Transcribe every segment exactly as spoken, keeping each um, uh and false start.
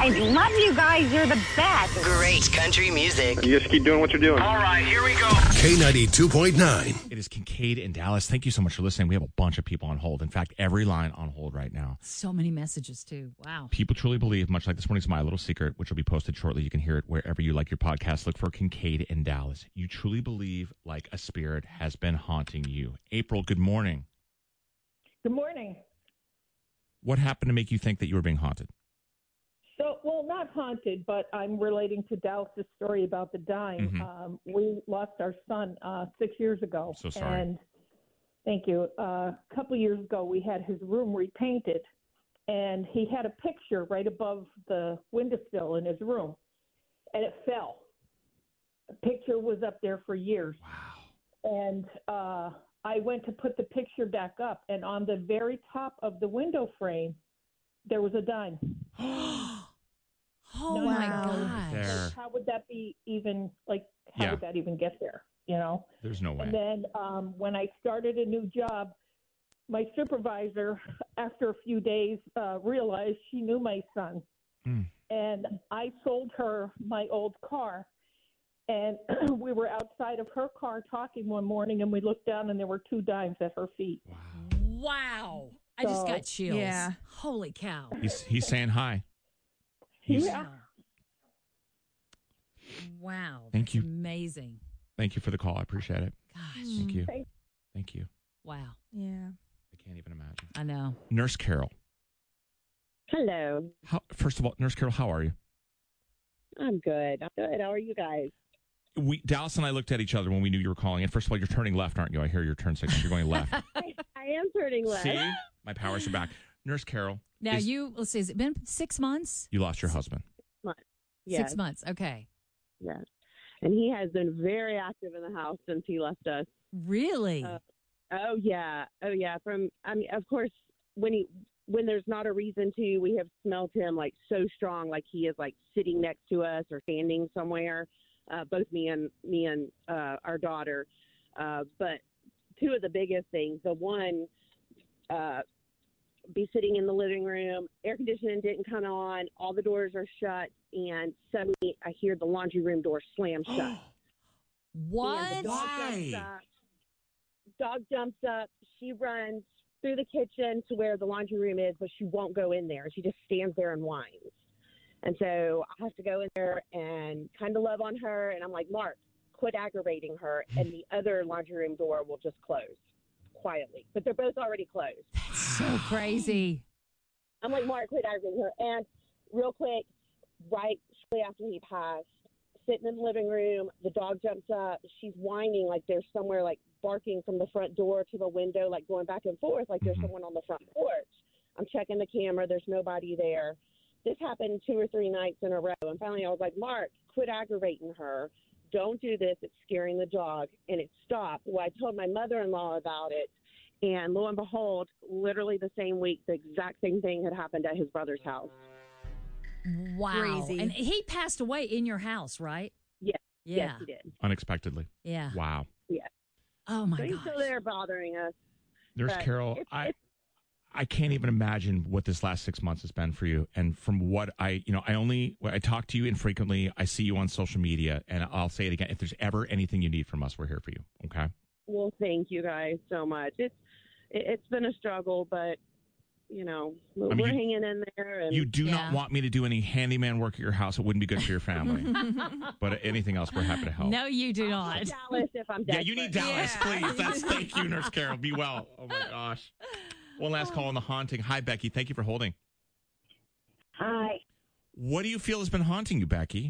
I love you guys. You're the best. Great country music. You just keep doing what you're doing. All right, here we go. K ninety-two point nine. It is Kincaid in Dallas. Thank you so much for listening. We have a bunch of people on hold. In fact, every line on hold right now. So many messages, too. Wow. People truly believe, much like this morning's My Little Secret, which will be posted shortly. You can hear it wherever you like your podcast. Look for Kincaid in Dallas. You truly believe like a spirit has been haunting you. April, good morning. Good morning. What happened to make you think that you were being haunted? So, well, not haunted, but I'm relating to Dallas's story about the dime. Mm-hmm. Um, we lost our son uh, six years ago. So sorry. And thank you. Uh, a couple years ago, we had his room repainted, and he had a picture right above the windowsill in his room, and it fell. The picture was up there for years. Wow. And uh, I went to put the picture back up, and on the very top of the window frame, there was a dime. Oh, No, my no. gosh. There. How would that be even, like, how Yeah. would that even get there, you know? There's no way. And then um, when I started a new job, my supervisor, after a few days, uh, realized she knew my son. Mm. And I sold her my old car. And we were outside of her car talking one morning, and we looked down, and there were two dimes at her feet. Wow. Wow. I just So, got chills. yeah. Holy cow. He's, he's saying hi. He's, Yeah. Wow. Thank That's you. Amazing. Thank you for the call. I appreciate it. Gosh. Thank you. Thank- Thank you. Wow. Yeah. I can't even imagine. I know. Nurse Carol. Hello. How, first of all, Nurse Carol, how are you? I'm good. I'm good. How are you guys? We Dallas and I looked at each other when we knew you were calling. And first of all, you're turning left, aren't you? I hear your turn signal. You're going left. I, I am turning left. See? My powers are back. Nurse Carol. Now, is- you, let's see, has it been six months? You lost your husband. Yes, Six months. Okay. yes. And he has been very active in the house since he left us. Really? Uh, Oh yeah, oh yeah. From I mean, of course, when he when there's not a reason to, we have smelled him like so strong, like he is like sitting next to us or standing somewhere. Uh, both me and me and uh, our daughter. Uh, but two of the biggest things. The one, uh, be sitting in the living room, air conditioning didn't come on, all the doors are shut, and suddenly I hear the laundry room door slam shut. what? And the dog jumps up. Dog jumps up. She runs through the kitchen to where the laundry room is, but she won't go in there. She just stands there and whines. And so I have to go in there and kind of love on her. And I'm like, Mark, quit aggravating her. And the other laundry room door will just close quietly. But they're both already closed. That's so crazy. I'm like, Mark, quit aggravating her. And real quick, right shortly after he passed, sitting in the living room, the dog jumps up. She's whining like there's somewhere like barking from the front door to the window, like going back and forth, like there's Mhm. someone on the front porch. I'm checking the camera. There's nobody there. This happened two or three nights in a row. And finally I was like, Mark, quit aggravating her. Don't do this. It's scaring the dog. And it stopped. Well, I told my mother-in-law about it. And lo and behold, literally the same week, the exact same thing had happened at his brother's house. Wow. Crazy. And he passed away in your house, right? Yes. Yeah. Yes, he did. Unexpectedly. Yeah. Wow. Oh, my So he's gosh. still there bothering us. Nurse But Carol, it's- I it's- I can't even imagine what this last six months has been for you. And from what I, you know, I only, I talk to you infrequently. I see you on social media, and I'll say it again. If there's ever anything you need from us, we're here for you. Okay. Well, thank you guys so much. It's it, it's been a struggle, but you know we're mean, you- hanging in there. And You do Yeah. not want me to do any handyman work at your house. It wouldn't be good for your family. But anything else, we're happy to help. No, you do I'll not. need Dallas if I'm Yeah, desperate. you need Dallas, Yeah. please. That's thank you, Nurse Carol. Be well. Oh my gosh. One last call on the haunting. Hi, Becky. Thank you for holding. Hi, What do you feel has been haunting you, Becky?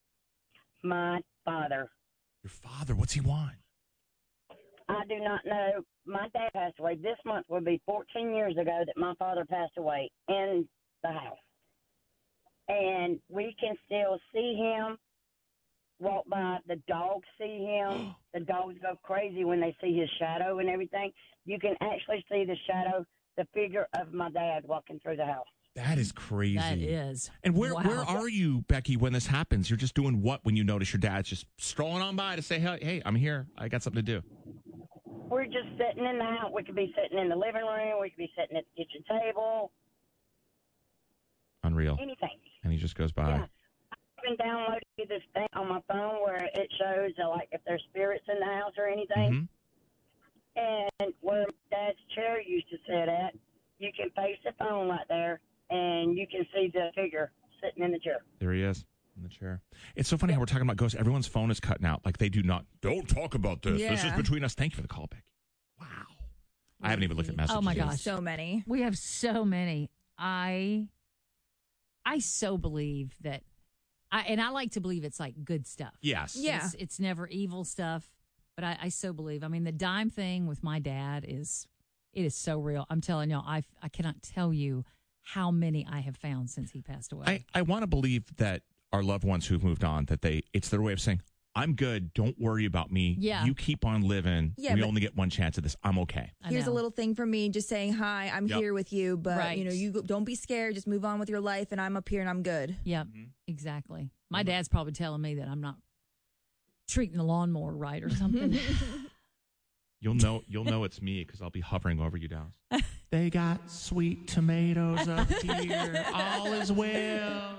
my father. Your father. What's he want? I do not know. My dad passed away. This month will be fourteen years ago that my father passed away in the house. And we can still see him walk by. The dogs see him. The dogs go crazy when they see his shadow and everything. You can actually see the shadow, the figure of my dad walking through the house. That is crazy. That is. And where Wow. where are you, Becky, when this happens? You're just doing what when you notice your dad's just strolling on by to say, hey, hey, I'm here. I got something to do. We're just sitting in the house. We could be sitting in the living room. We could be sitting at the kitchen table. Unreal. Anything. And he just goes by. Yeah. I can download this thing on my phone where it shows, uh, like, if there's spirits in the house or anything. Mm-hmm. And where Dad's chair used to sit at, you can face the phone right there, and you can see the figure sitting in the chair. There he is in the chair. It's so funny how we're talking about ghosts. Everyone's phone is cutting out. Like, they do not, don't talk about this. Yeah. This is between us. Thank you for the call, Becky. Wow. I haven't even looked at messages. Oh, my yet. gosh. So many. We have so many. I I so believe that, I and I like to believe it's like good stuff. Yes. Yeah. It's, it's never evil stuff, but I, I so believe. I mean, the dime thing with my dad is, it is so real. I'm telling y'all, I, I cannot tell you how many I have found since he passed away. I, I want to believe that our loved ones who've moved on, that they, it's their way of saying, I'm good. Don't worry about me. Yeah. You keep on living. Yeah, we but- only get one chance at this. I'm okay. I Here's know. a little thing from me, just saying hi. I'm Yep. here with you, but Right. you know, you go- don't be scared. Just move on with your life, and I'm up here and I'm good. Yep, exactly. My dad's probably telling me that I'm not treating the lawnmower right or something. You'll know You'll know it's me because I'll be hovering over you, Dallas. They got sweet tomatoes up here. All is well.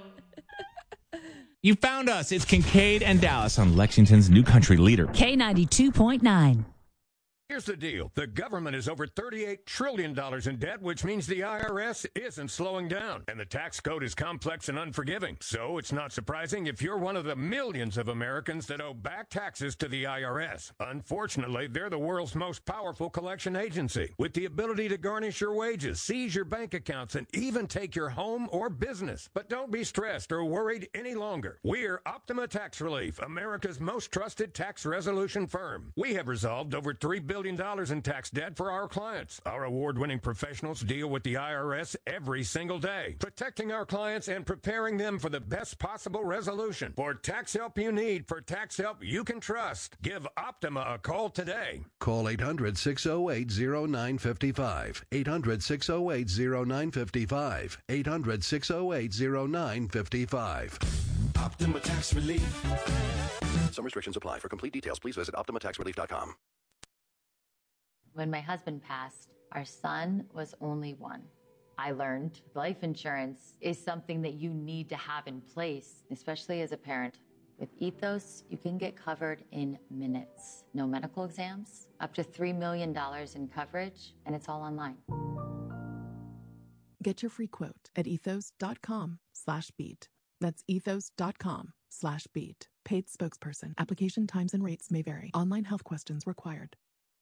You found us. It's Kincaid and Dallas on Lexington's new country leader. K ninety-two point nine. Here's the deal. The government is over thirty-eight trillion dollars in debt, which means the I R S isn't slowing down. And the tax code is complex and unforgiving. So it's not surprising if you're one of the millions of Americans that owe back taxes to the I R S. Unfortunately, they're the world's most powerful collection agency, with the ability to garnish your wages, seize your bank accounts, and even take your home or business. But don't be stressed or worried any longer. We're Optima Tax Relief, America's most trusted tax resolution firm. We have resolved over three billion dollars in tax debt for our clients. Our award-winning professionals deal with the I R S every single day, protecting our clients and preparing them for the best possible resolution. For tax help you need, for tax help you can trust, give Optima a call today. Call eight hundred, six oh eight, oh nine five five. eight hundred, six oh eight, oh nine five five. eight hundred, six oh eight, oh nine five five. Optima Tax Relief. Some restrictions apply. For complete details, please visit optima tax relief dot com. When my husband passed, our son was only one. I learned life insurance is something that you need to have in place, especially as a parent. With Ethos, you can get covered in minutes. No medical exams, up to three million dollars in coverage, and it's all online. Get your free quote at ethos.com slash beat. That's ethos.com slash beat. Paid spokesperson. Application times and rates may vary. Online health questions required.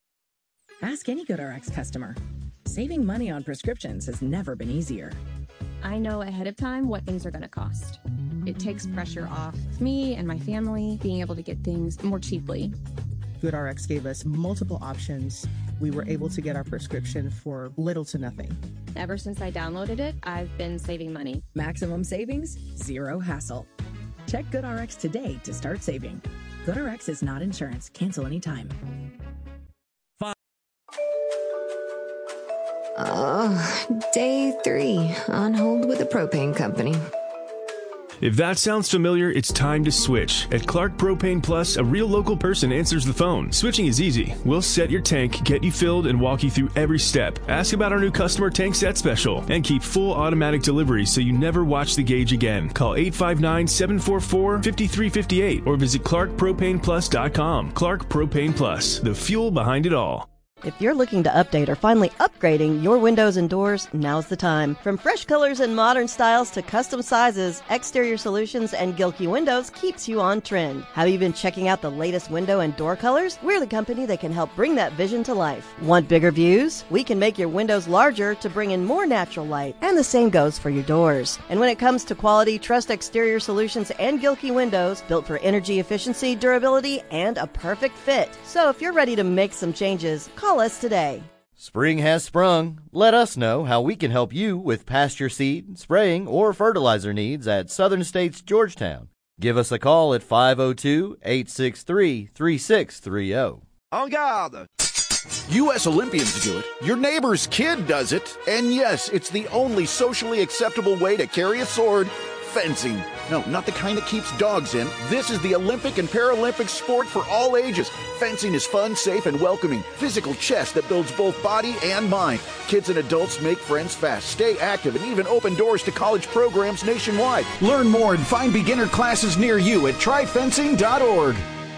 Ask any GoodRx customer. Saving money on prescriptions has never been easier. I know ahead of time what things are going to cost. It takes pressure off me and my family being able to get things more cheaply. GoodRx gave us multiple options. We were able to get our prescription for little to nothing. Ever since I downloaded it, I've been saving money. Maximum savings, zero hassle. Check GoodRx today to start saving. GoodRx is not insurance. Cancel anytime. Oh, day three on hold with a propane company. If that sounds familiar, it's time to switch. At Clark Propane Plus, a real local person answers the phone. Switching is easy. We'll set your tank, get you filled, and walk you through every step. Ask about our new customer tank set special, and keep full automatic delivery so you never watch the gauge again. Call eight five nine, seven four four, five three five eight or visit clark propane plus dot com. Clark Propane Plus, the fuel behind it all. If you're looking to update or finally upgrading your windows and doors, now's the time. From fresh colors and modern styles to custom sizes, Exterior Solutions and Gilkey Windows keeps you on trend. Have you been checking out the latest window and door colors? We're the company that can help bring that vision to life. Want bigger views? We can make your windows larger to bring in more natural light. And the same goes for your doors. And when it comes to quality, trust Exterior Solutions and Gilkey Windows, built for energy efficiency, durability, and a perfect fit. So if you're ready to make some changes, call Call us today. Spring has sprung. Let us know how we can help you with pasture seed, spraying, or fertilizer needs at Southern States Georgetown. Give us a call at five oh two, eight six three, three six three oh. En garde! U S Olympians do it, your neighbor's kid does it, and yes, it's the only socially acceptable way to carry a sword Fencing. No, not the kind that keeps dogs in. This is the Olympic and Paralympic sport for all ages. Fencing is fun, safe, and welcoming. Physical chess that builds both body and mind. Kids and adults make friends fast, stay active, and even open doors to college programs nationwide. Learn more and find beginner classes near you at try fencing dot org.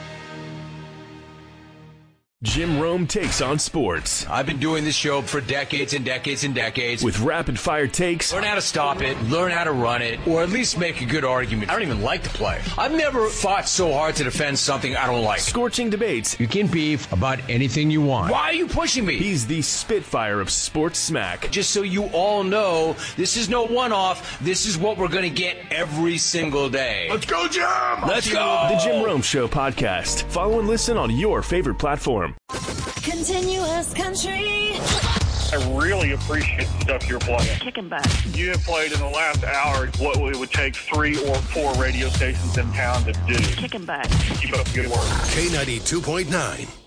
Jim Rome takes on sports. I've been doing this show for decades and decades and decades. With rapid-fire takes. Learn how to stop it, learn how to run it, or at least make a good argument. I don't even like the play. I've never fought so hard to defend something I don't like. Scorching debates. You can beef about anything you want. Why are you pushing me? He's the Spitfire of sports smack. Just so you all know, this is no one-off. This is what we're going to get every single day. Let's go, Jim! Let's go! The Jim Rome Show podcast. Follow and listen on your favorite platform. Continuous country. I really appreciate the stuff you're playing. Kicking butt. You have played in the last hour what it would take three or four radio stations in town to do. Kicking butt. Keep up the good work. K ninety-two point nine.